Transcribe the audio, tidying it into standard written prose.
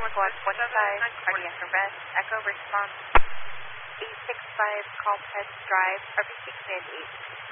145, cardiac arrest, echo response, 865 Calped Drive, RBC Command 8.